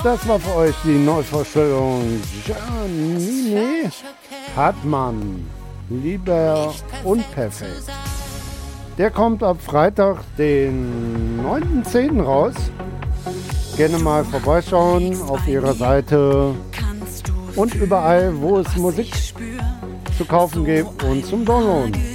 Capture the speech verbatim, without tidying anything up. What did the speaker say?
Das war für euch die Neuvorstellung Janine Hartmann, Lieber Unperfekt. Der kommt ab Freitag, den neunten zehnten raus. Gerne mal vorbeischauen auf ihrer Seite und überall, wo es Musik zu kaufen gibt und zum Downloaden.